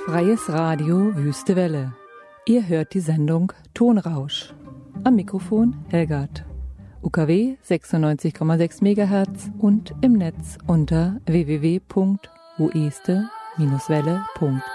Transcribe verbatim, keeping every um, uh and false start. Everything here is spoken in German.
Freies Radio Wüste Welle. Ihr hört die Sendung Tonrausch. Am Mikrofon Helgard. U K W sechsundneunzig Komma sechs Megahertz und im Netz unter w w w punkt ueste Bindestrich welle punkt